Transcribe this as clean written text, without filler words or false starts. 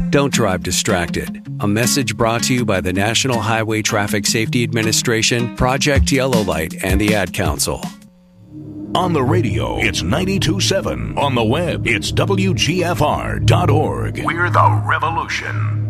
Don't drive distracted. A message brought to you by the National Highway Traffic Safety Administration, Project Yellow Light, and the Ad Council. On the radio, it's 92.7. On the web, it's WGFR.org. We're the revolution.